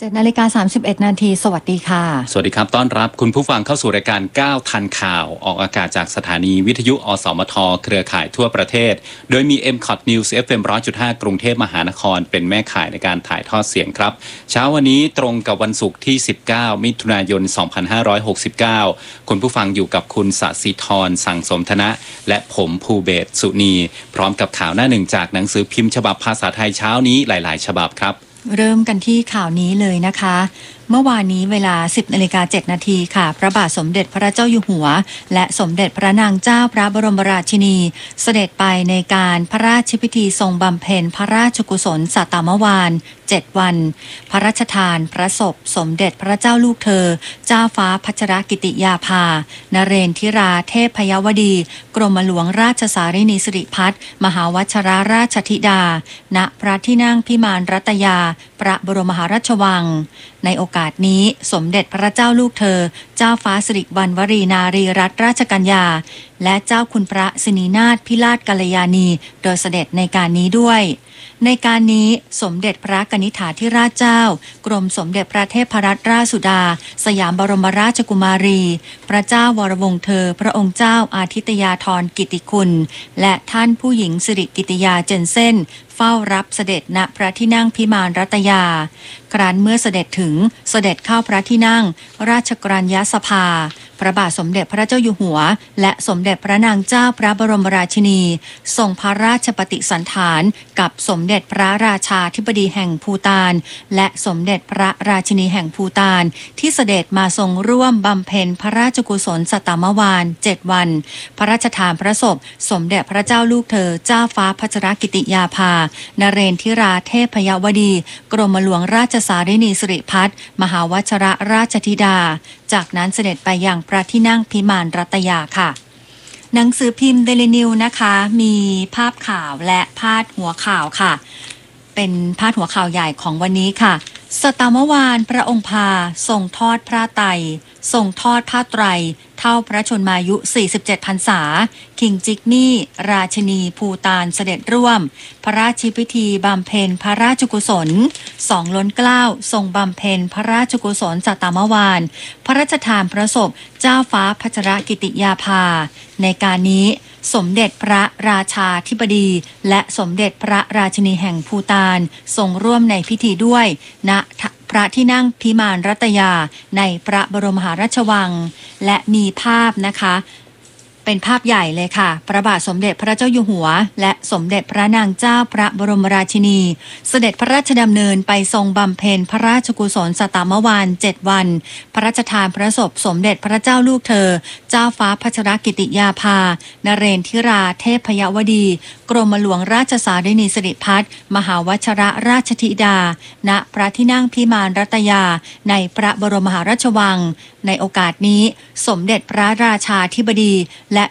7:31 นาทีสวัสดีค่ะสวัสดีครับต้อนรับคุณผู้ฟังเข้าสู่รายการ9ทันข่าวออกอากาศจากสถานีวิทยุอสมทเครือข่ายทั่วประเทศโดยมี MCOT News FM 100.5 กรุงเทพมหานครเป็นแม่ข่ายในการถ่ายทอดเสียงครับเช้าวันนี้ตรงกับวันศุกร์ที่19มิถุนายน2569คุณผู้ฟังอยู่กับคุณสศิธรสังสมธนะและผมภูเบศรสุนีพร้อมกับข่าวหน้าหนึ่งจากหนังสือพิมพ์ฉบับภาษาไทยเช้านี้หลายๆฉบับครับเริ่มกันที่ข่าวนี้เลยนะคะเมื่อวานนี้เวลา 10:07 นาทีค่ะพระบาทสมเด็จพระเจ้าอยู่หัวและสมเด็จพระนางเจ้าพระบรมราชินีเสด็จไปในการพระราชพิธีทรงบำเพ็ญพระราชกุศลสัตตมวาล7 วันพระราชทานพระศพสมเด็จพระเจ้าลูกเธอเจ้าฟ้าพัชรกิติยาภานเรนทิราเทพยวดีกรมหลวงราชสารินีสิริพัฒน์มหาวชิราราชธิดาณพระที่นั่งพิมานรัตยาพระบรมมหาราชวังในโอกาสนี้สมเด็จพระเจ้าลูกเธอเจ้าฟ้าสิริวัณวรีนารีรัตนราชกัญญาและเจ้าคุณพระสินีนาถพิราชกัลยาณีโดยเสด็จในการนี้ด้วยในการนี้สมเด็จพระกนิษฐาธิราชเจ้ากรมสมเด็จพระเทพรัตนราชสุดาสยามบรมราชกุมารีพระเจ้าวรวงศ์เธอพระองค์เจ้าอาทิตยาธรกิติคุณและท่านผู้หญิงสิริกิติยาเจนเซ่นเฝ้ารับเสด็จณพระที่นั่งพิมานรัตยาครั้นเมื่อเสด็จถึงเสด็จเข้าพระที่นั่งราชกรัญญสภาพระบาทสมเด็จพระเจ้าอยู่หัวและสมเด็จพระนางเจ้าพระบรมราชินีทรงพระราชปฏิสันถานกับสมเด็จพระราชาธิบดีแห่งภูฏานและสมเด็จพระราชินีแห่งภูฏานที่เสด็จมาทรงร่วมบำเพ็ญพระราชกุศลสัตตมวาล7 วันพระราชทานพระศพสมเด็จพระเจ้าลูกเธอเจ้าฟ้าพัชรกิติยาภานเรนทิราเทพยวดีกรมหลวงราชสารินีสิริพัฒน์มหาวชิรราชธิดาจากนั้นเสด็จไปยังพระที่นั่งพิมานรัตยาค่ะหนังสือพิมพ์เดลินิวนะคะมีภาพข่าวและพาดหัวข่าวค่ะเป็นพาดหัวข่าวใหญ่ของวันนี้ค่ะสัตตมวาลพระองค์พาทรงทอดพระไตรทรงทอดผ้าไตรเท่าพระชนมายุ47 พรรษาคิงจิกมี่ราชินีภูฏานเสด็จร่วมพระราชพิธีบำเพ็ญพระราชกุศล2 ล้นเกล้าทรงบำเพ็ญพระราชกุศลสัตตมวาลพระราชทานพระศพเจ้าฟ้าพัชรกิติยาภาในการนี้สมเด็จพระราชาธิบดีและสมเด็จพระราชินีแห่งภูฏานทรงร่วมในพิธีด้วยณพระที่นั่งพิมานรัตยาในพระบรมมหาราชวังและมีภาพนะคะเป็นภาพใหญ่เลยค่ะพระบาทสมเด็จพระเจ้าอยู่หัวและสมเด็จพระนางเจ้าพระบรมราชินีเสด็จพระราชดำเนินไปทรงบำเพ็ญพระราชกุศลสัตตมวาล7 วันพระราชทานพระศพสมเด็จพระเจ้าลูกเธอเจ้าฟ้าพัชรกิติยาภานเรนทิราเทพยวดีกรมหลวงราชสารินีสิริพัฒน์มหาวชิรราชธิดาณพระที่นั่งพิมานรัตยาในพระบรมมหาราชวังในโอกาสนี้สมเด็จพระราชาธิบดีและ